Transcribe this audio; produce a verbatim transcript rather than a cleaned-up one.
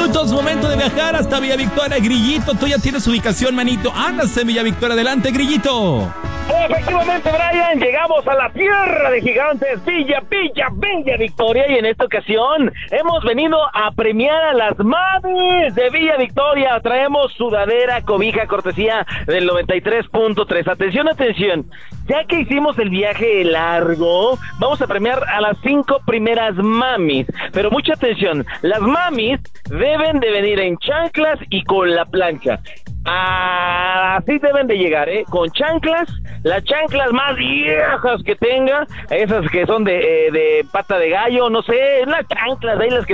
minutos, momento de viajar hasta Villa Victoria. Grillito, tú ya tienes ubicación, manito. Andas en Villa Victoria, adelante, Grillito. Efectivamente, Brian, llegamos a la tierra de gigantes, Villa, Villa, Villa Victoria, y en esta ocasión hemos venido a premiar a las mamis de Villa Victoria. Traemos sudadera, cobija, cortesía del noventa y tres punto tres. Atención, atención, ya que hicimos el viaje largo, vamos a premiar a las cinco primeras mamis, pero mucha atención, las mamis deben de venir en chanclas y con la plancha. Así deben de llegar, ¿eh? Con chanclas, las chanclas más viejas que tenga, esas que son de, eh, de pata de gallo, no sé, las chanclas, ahí las que